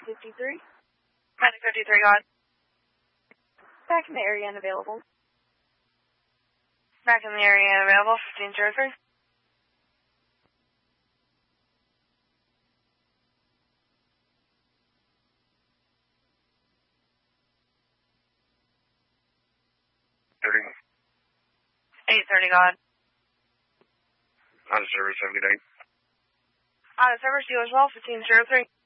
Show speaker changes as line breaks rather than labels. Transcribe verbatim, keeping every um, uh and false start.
fifty-three.
Medic fifty-three, go ahead.
Back in the area and available.
Back in the area and available, fifteen zero three.
thirty.
eight thirty, go ahead.
Out of service, have a good day.
Out of service, you as well, fifteen zero three.